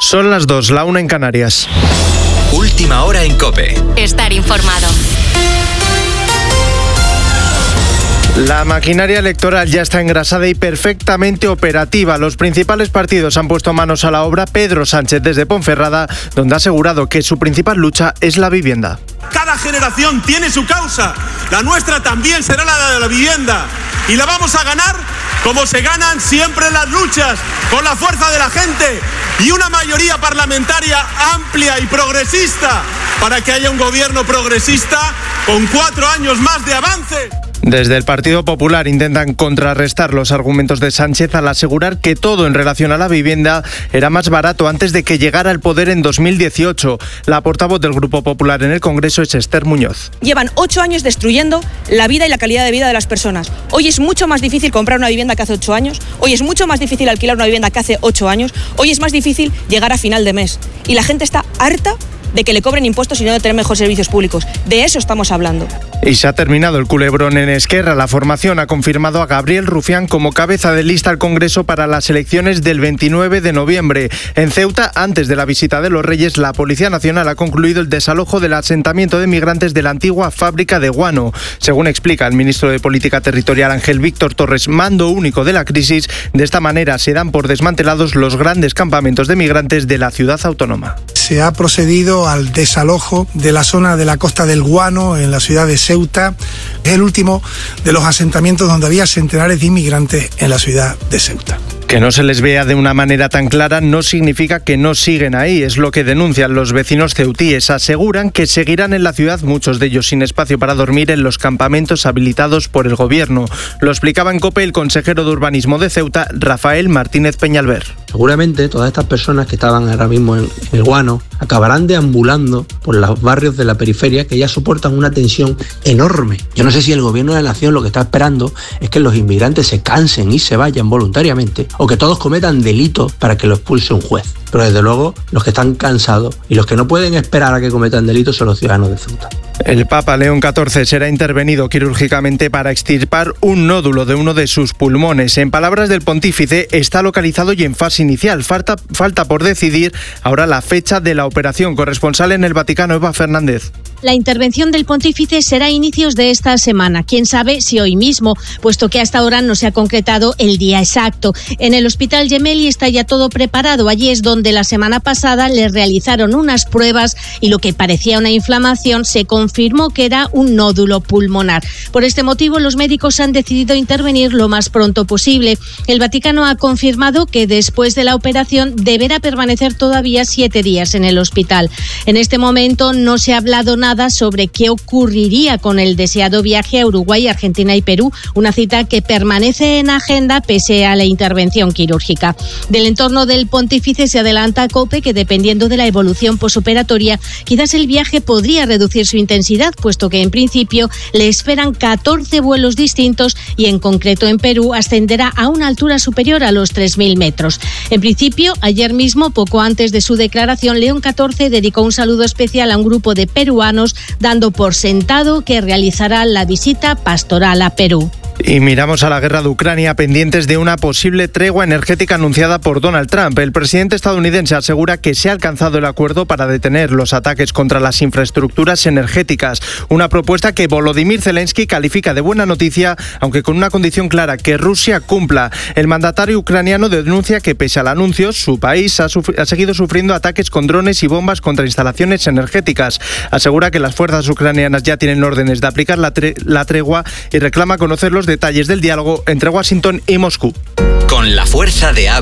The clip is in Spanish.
Son las 2, la 1 en Canarias. Última hora en COPE. Estar informado. La maquinaria electoral ya está engrasada y perfectamente operativa. Los principales partidos han puesto manos a la obra. Pedro Sánchez desde Ponferrada, donde ha asegurado que su principal lucha es la vivienda. Cada generación tiene su causa. La nuestra también será la de la vivienda. Y la vamos a ganar como se ganan siempre las luchas, con la fuerza de la gente y una mayoría parlamentaria amplia y progresista para que haya un gobierno progresista con 4 años más de avance. Desde el Partido Popular intentan contrarrestar los argumentos de Sánchez al asegurar que todo en relación a la vivienda era más barato antes de que llegara al poder en 2018. La portavoz del Grupo Popular en el Congreso es Esther Muñoz. Llevan 8 años destruyendo la vida y la calidad de vida de las personas. Hoy es mucho más difícil comprar una vivienda que hace 8 años. Hoy es mucho más difícil alquilar una vivienda que hace 8 años. Hoy es más difícil llegar a final de mes. Y la gente está harta de que le cobren impuestos y no de tener mejores servicios públicos. De eso estamos hablando. Y se ha terminado el culebrón en Esquerra. La formación ha confirmado a Gabriel Rufián como cabeza de lista al Congreso para las elecciones del 29 de noviembre. En Ceuta, antes de la visita de los Reyes, la Policía Nacional ha concluido el desalojo del asentamiento de migrantes de la antigua fábrica de guano. Según explica el ministro de Política Territorial Ángel Víctor Torres, mando único de la crisis, de esta manera se dan por desmantelados los grandes campamentos de migrantes de la ciudad autónoma. Se ha procedido al desalojo de la zona de la Costa del Guano, en la ciudad de Ceuta. Es el último de los asentamientos donde había centenares de inmigrantes en la ciudad de Ceuta. Que no se les vea de una manera tan clara no significa que no siguen ahí, es lo que denuncian los vecinos ceutíes. Aseguran que seguirán en la ciudad, muchos de ellos sin espacio para dormir en los campamentos habilitados por el gobierno. Lo explicaba en COPE el consejero de Urbanismo de Ceuta, Rafael Martínez Peñalver. Seguramente todas estas personas que estaban ahora mismo en el Guano acabarán deambulando por los barrios de la periferia que ya soportan una tensión enorme. Yo no sé si el gobierno de la nación lo que está esperando es que los inmigrantes se cansen y se vayan voluntariamente, o que todos cometan delitos para que lo expulse un juez. Pero desde luego los que están cansados y los que no pueden esperar a que cometan delitos son los ciudadanos de Ceuta. El Papa León XIV será intervenido quirúrgicamente para extirpar un nódulo de uno de sus pulmones. En palabras del pontífice, está localizado y en fase inicial. Falta por decidir ahora la fecha de la operación. Corresponsal en el Vaticano, Eva Fernández. La intervención del pontífice será a inicios de esta semana. Quién sabe si hoy mismo, puesto que hasta ahora no se ha concretado el día exacto. En el Hospital Gemelli está ya todo preparado. Allí es donde la semana pasada le realizaron unas pruebas y lo que parecía una inflamación se confirmó que era un nódulo pulmonar. Por este motivo, los médicos han decidido intervenir lo más pronto posible. El Vaticano ha confirmado que después de la operación deberá permanecer todavía 7 días en el hospital. En este momento no se ha hablado nada sobre qué ocurriría con el deseado viaje a Uruguay, Argentina y Perú, una cita que permanece en agenda pese a la intervención quirúrgica. Del entorno del pontífice se adelanta a COPE que, dependiendo de la evolución posoperatoria, quizás el viaje podría reducir su intensidad, puesto que en principio le esperan 14 vuelos distintos y en concreto en Perú ascenderá a una altura superior a los 3.000 metros. En principio, ayer mismo, poco antes de su declaración, León XIV dedicó un saludo especial a un grupo de peruanos, dando por sentado que realizará la visita pastoral a Perú. Y miramos a la guerra de Ucrania, pendientes de una posible tregua energética anunciada por Donald Trump. El presidente estadounidense asegura que se ha alcanzado el acuerdo para detener los ataques contra las infraestructuras energéticas. Una propuesta que Volodymyr Zelensky califica de buena noticia, aunque con una condición clara: que Rusia cumpla. El mandatario ucraniano denuncia que, pese al anuncio, su país ha seguido sufriendo ataques con drones y bombas contra instalaciones energéticas. Asegura que las fuerzas ucranianas ya tienen órdenes de aplicar la tregua y reclama conocer los detalles del diálogo entre Washington y Moscú. Con la fuerza de